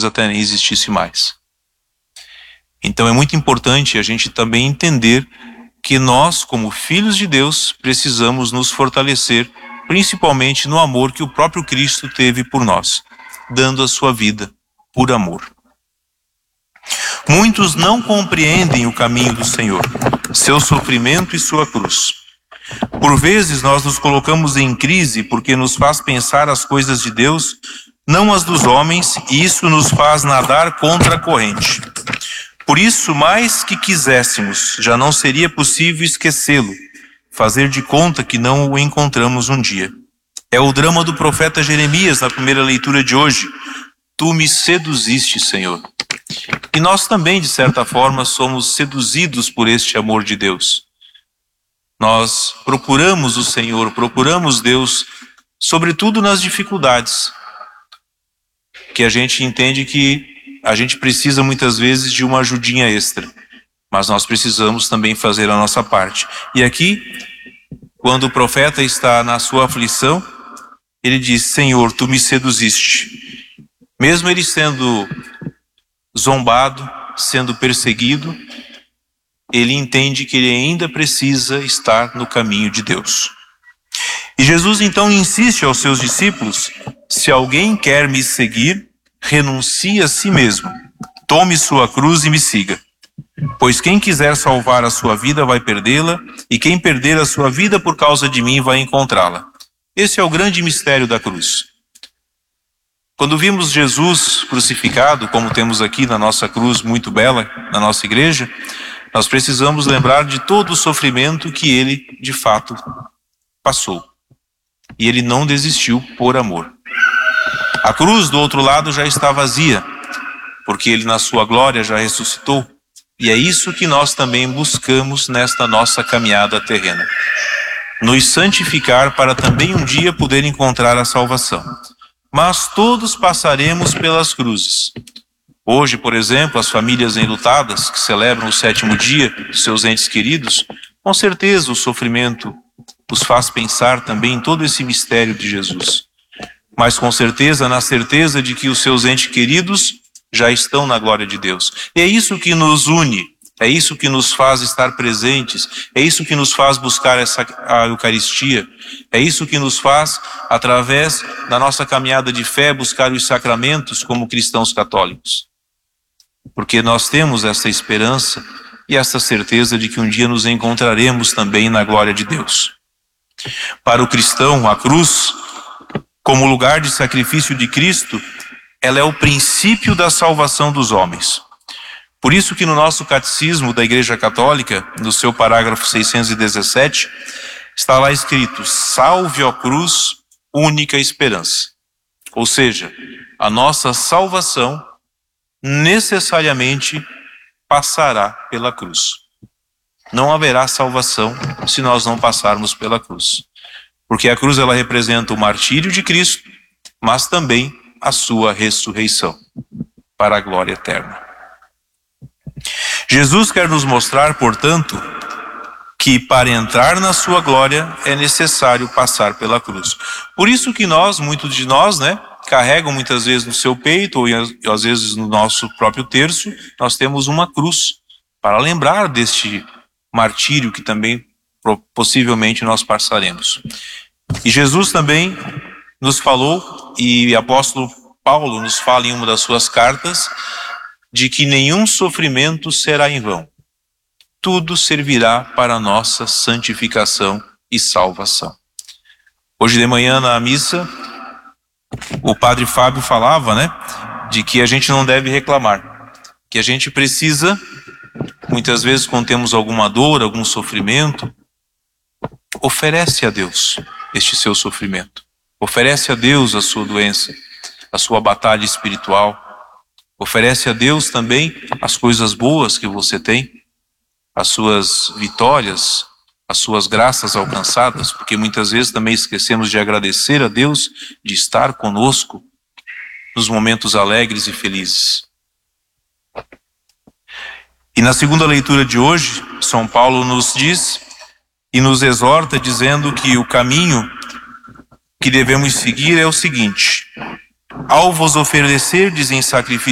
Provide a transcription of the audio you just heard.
talvez até nem existisse mais. Então é muito importante a gente também entender que nós, como filhos de Deus, precisamos nos fortalecer, principalmente no amor que o próprio Cristo teve por nós, dando a sua vida por amor. Muitos não compreendem o caminho do Senhor, seu sofrimento e sua cruz. Por vezes nós nos colocamos em crise porque nos faz pensar as coisas de Deus, não as dos homens, e isso nos faz nadar contra a corrente. Por isso, mais que quiséssemos, já não seria possível esquecê-lo, fazer de conta que não o encontramos um dia. É o drama do profeta Jeremias na primeira leitura de hoje. Tu me seduziste, Senhor. E nós também, de certa forma, somos seduzidos por este amor de Deus. Nós procuramos o Senhor, procuramos Deus, sobretudo nas dificuldades, que a gente entende que a gente precisa muitas vezes de uma ajudinha extra, mas nós precisamos também fazer a nossa parte. E aqui, quando o profeta está na sua aflição, ele diz: Senhor, tu me seduziste. Mesmo ele sendo zombado, sendo perseguido, ele entende que ele ainda precisa estar no caminho de Deus. E Jesus então insiste aos seus discípulos: se alguém quer me seguir, renuncie a si mesmo, tome sua cruz e me siga. Pois quem quiser salvar a sua vida vai perdê-la, e quem perder a sua vida por causa de mim vai encontrá-la. Esse é o grande mistério da cruz. Quando vimos Jesus crucificado, como temos aqui na nossa cruz muito bela, na nossa igreja, nós precisamos lembrar de todo o sofrimento que ele, de fato, passou. E ele não desistiu por amor. A cruz, do outro lado, já está vazia, porque ele, na sua glória, já ressuscitou. E é isso que nós também buscamos nesta nossa caminhada terrena. Nos santificar para também um dia poder encontrar a salvação. Mas todos passaremos pelas cruzes. Hoje, por exemplo, as famílias enlutadas que celebram o 7º dia dos seus entes queridos, com certeza o sofrimento os faz pensar também em todo esse mistério de Jesus. Mas com certeza, na certeza de que os seus entes queridos já estão na glória de Deus. E é isso que nos une, é isso que nos faz estar presentes, é isso que nos faz buscar a Eucaristia, é isso que nos faz, através da nossa caminhada de fé, buscar os sacramentos como cristãos católicos. Porque nós temos essa esperança e essa certeza de que um dia nos encontraremos também na glória de Deus. Para o cristão, a cruz, como lugar de sacrifício de Cristo, ela é o princípio da salvação dos homens. Por isso que no nosso catecismo da Igreja Católica, no seu parágrafo 617, está lá escrito: salve, ó cruz, única esperança. Ou seja, a nossa salvação necessariamente passará pela cruz. Não haverá salvação se nós não passarmos pela cruz. Porque a cruz, ela representa o martírio de Cristo, mas também a sua ressurreição para a glória eterna. Jesus quer nos mostrar, portanto, que para entrar na sua glória é necessário passar pela cruz. Por isso que muitos de nós, carregam muitas vezes no seu peito, ou às vezes no nosso próprio terço, nós temos uma cruz, para lembrar deste martírio que também possivelmente nós passaremos. E Jesus também nos falou, e o apóstolo Paulo nos fala em uma das suas cartas, de que nenhum sofrimento será em vão. Tudo servirá para a nossa santificação e salvação. Hoje de manhã na missa, o padre Fábio falava, de que a gente não deve reclamar, que a gente precisa, muitas vezes quando temos alguma dor, algum sofrimento, oferece a Deus este seu sofrimento, oferece a Deus a sua doença, a sua batalha espiritual, oferece a Deus também as coisas boas que você tem, as suas vitórias, as suas graças alcançadas, porque muitas vezes também esquecemos de agradecer a Deus, de estar conosco nos momentos alegres e felizes. E na segunda leitura de hoje, São Paulo nos diz e nos exorta dizendo que o caminho que devemos seguir é o seguinte: ao vos oferecerdes em sacrifício